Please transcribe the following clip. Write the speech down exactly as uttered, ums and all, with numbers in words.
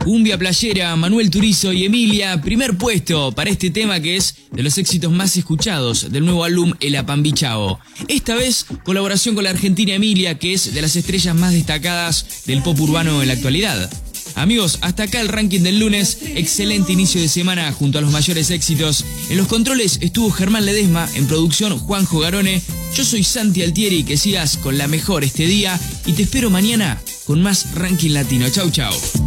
Cumbia Playera, Manuel Turizo y Emilia, primer puesto para este tema que es de los éxitos más escuchados del nuevo álbum El Apambichao. Esta vez, colaboración con la argentina Emilia, que es de las estrellas más destacadas del pop urbano en la actualidad. Amigos, hasta acá el ranking del lunes. Excelente inicio de semana junto a los mayores éxitos. En los controles estuvo Germán Ledesma, en producción Juanjo Garone. Yo soy Santi Altieri, que sigas con la mejor este día y te espero mañana con más Ranking Latino. Chau, chau.